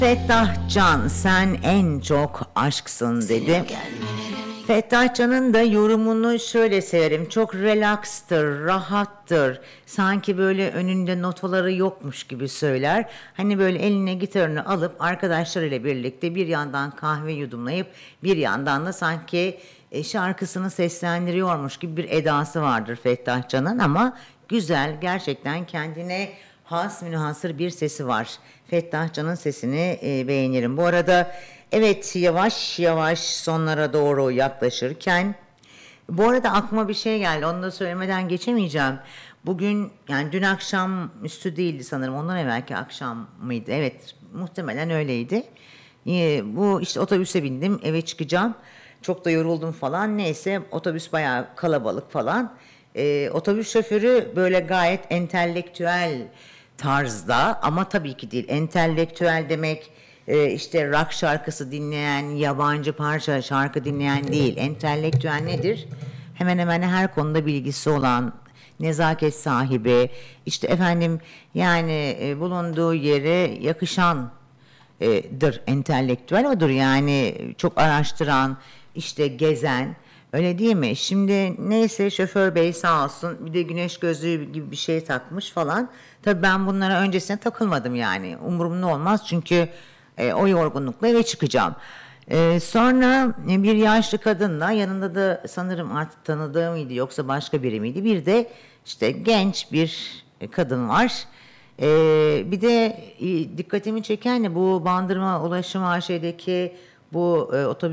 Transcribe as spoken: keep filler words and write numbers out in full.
Fettah Can sen en çok aşksın dedi. Fettah Can'ın da yorumunu şöyle severim. Çok relaxtır, rahattır. Sanki böyle önünde notaları yokmuş gibi söyler. Hani böyle eline gitarını alıp arkadaşlarıyla birlikte bir yandan kahve yudumlayıp bir yandan da sanki e, şarkısını seslendiriyormuş gibi bir edası vardır Fettah Can'ın, ama güzel, gerçekten kendine has münhasır bir sesi var. Fettah Can'ın sesini e, beğenirim. Bu arada evet, yavaş yavaş sonlara doğru yaklaşırken, bu arada aklıma bir şey geldi, onu da söylemeden geçemeyeceğim. Bugün, yani dün akşam üstü değildi sanırım, ondan evvelki akşam mıydı? Evet, muhtemelen öyleydi. Ee, bu işte otobüse bindim, eve çıkacağım. Çok da yoruldum falan. Neyse, otobüs bayağı kalabalık falan. Ee, otobüs şoförü böyle gayet entelektüel tarzda, ama tabii ki değil. Entelektüel demek e, işte rock şarkısı dinleyen, yabancı parça şarkı dinleyen değil. Entelektüel nedir? Hemen hemen her konuda bilgisi olan, nezaket sahibi, işte efendim yani e, bulunduğu yere yakışan e, dır, entelektüel odur yani, çok araştıran, işte gezen, öyle değil mi? Şimdi neyse, şoför bey sağ olsun bir de güneş gözlüğü gibi bir şey takmış falan. Tabii ben bunlara öncesine takılmadım, yani umurumda olmaz çünkü e, o yorgunlukla eve çıkacağım. E, sonra bir yaşlı kadınla, yanında da sanırım artık tanıdığı mıydı yoksa başka biri miydi, bir de işte genç bir kadın var. Ee, bir de e, dikkatimi çeken de bu Bandırma Ulaşım A Ş'deki bu e, otobüs